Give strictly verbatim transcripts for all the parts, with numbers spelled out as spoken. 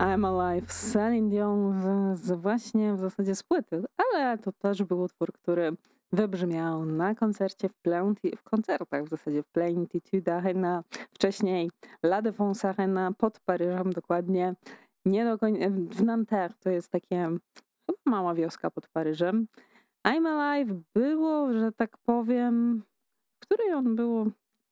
I'm Alive z Celine Dion w, z właśnie w zasadzie z płyty, ale to też był utwór, który wybrzmiał na koncercie w Plenty, w koncertach w zasadzie w Plenitude Arena, wcześniej La Défense Arena pod Paryżem dokładnie, nie do końca, w Nanterre, to jest takie chyba mała wioska pod Paryżem. I'm Alive było, że tak powiem, w której on było,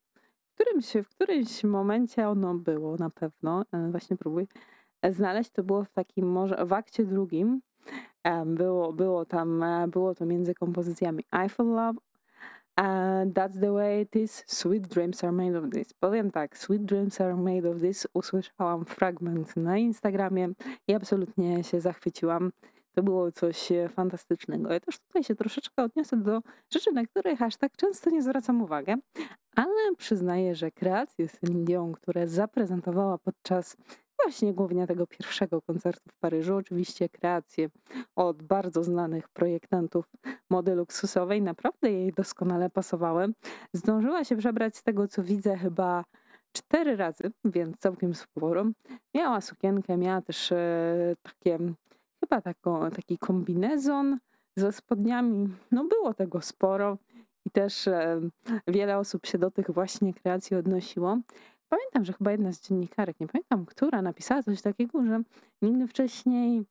w którymś, w którymś momencie ono było na pewno, e, właśnie próbuję znaleźć, to było w takim może w akcie drugim. Em, Było, było tam, e, było to między kompozycjami I Feel Love, e, That's the Way It Is, Sweet Dreams Are Made of This. Powiem tak, Sweet Dreams Are Made of This usłyszałam fragment na Instagramie i absolutnie się zachwyciłam. To było coś e, fantastycznego. Ja też tutaj się troszeczkę odniosę do rzeczy, na których aż tak często nie zwracam uwagę, ale przyznaję, że kreacje Celine Dion, które zaprezentowała podczas właśnie głównie tego pierwszego koncertu w Paryżu, oczywiście kreacje od bardzo znanych projektantów mody luksusowej, naprawdę jej doskonale pasowały. Zdążyła się przebrać z tego, co widzę, chyba cztery razy, więc całkiem sporo. Miała sukienkę, miała też e, takie, chyba taką, taki kombinezon ze spodniami. No było tego sporo i też e, wiele osób się do tych właśnie kreacji odnosiło. Pamiętam, że chyba jedna z dziennikarek, nie pamiętam która, napisała coś takiego, że nigdy wcześniej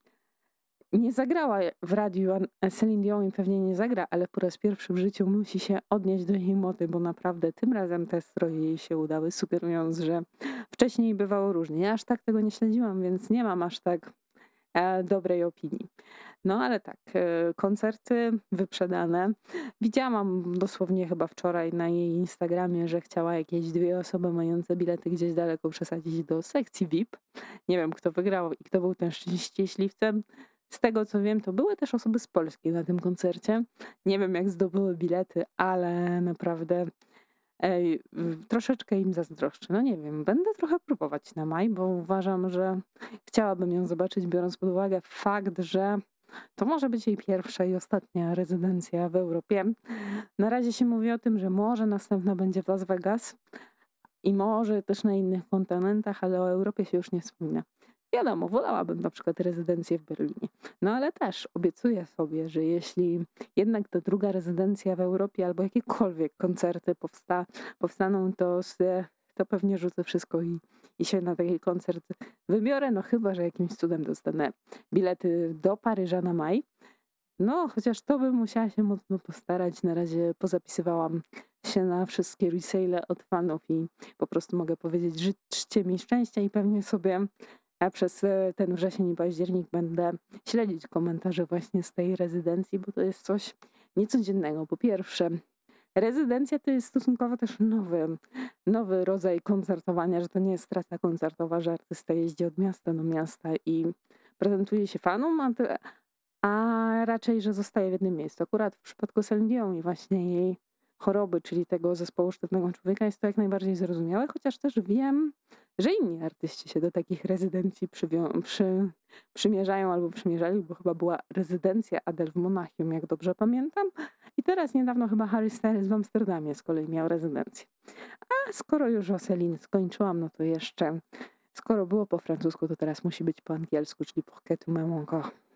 nie zagrała w radiu a Celine Dion i pewnie nie zagra, ale po raz pierwszy w życiu musi się odnieść do jej mody, bo naprawdę tym razem te stroje jej się udały, sugerując, że wcześniej bywało różnie. Ja aż tak tego nie śledziłam, więc nie mam aż tak e, dobrej opinii. No ale tak, e, koncerty wyprzedane. Widziałam dosłownie chyba wczoraj na jej Instagramie, że chciała jakieś dwie osoby mające bilety gdzieś daleko przesadzić do sekcji V I P. Nie wiem, kto wygrał i kto był ten szczęśliwcem. Z tego co wiem, to były też osoby z Polski na tym koncercie. Nie wiem, jak zdobyły bilety, ale naprawdę ej, w- troszeczkę im zazdroszczę. No nie wiem, będę trochę próbować na maj, bo uważam, że chciałabym ją zobaczyć, biorąc pod uwagę fakt, że to może być jej pierwsza i ostatnia rezydencja w Europie. Na razie się mówi o tym, że może następna będzie w Las Vegas i może też na innych kontynentach, ale o Europie się już nie wspomina. Wiadomo, wolałabym na przykład rezydencję w Berlinie. No ale też obiecuję sobie, że jeśli jednak ta druga rezydencja w Europie albo jakiekolwiek koncerty powsta, powstaną, to, z, to pewnie rzucę wszystko i, i się na taki koncert wybiorę. No chyba, że jakimś cudem dostanę bilety do Paryża na maj. No, chociaż to bym musiała się mocno postarać. Na razie pozapisywałam się na wszystkie resale od fanów i po prostu mogę powiedzieć, życzcie mi szczęścia i pewnie sobie a przez e, ten wrzesień i październik będę śledzić komentarze właśnie z tej rezydencji, bo to jest coś niecodziennego. Po pierwsze, rezydencja to jest stosunkowo też nowy, nowy rodzaj koncertowania, że to nie jest trasa koncertowa, że artysta jeździ od miasta do miasta i prezentuje się fanom, a, ty- a raczej, że zostaje w jednym miejscu. Akurat w przypadku Celine Dion i właśnie jej choroby, czyli tego zespołu sztywnego człowieka, jest to jak najbardziej zrozumiałe, chociaż też wiem, że inni artyści się do takich rezydencji przywią- przy, przymierzają albo przymierzali, bo chyba była rezydencja Adele w Monachium, jak dobrze pamiętam. I teraz niedawno chyba Harry Styles w Amsterdamie z kolei miał rezydencję. A skoro już o Celine skończyłam, no to jeszcze, skoro było po francusku, to teraz musi być po angielsku, czyli Pour que tu m'aimes encore.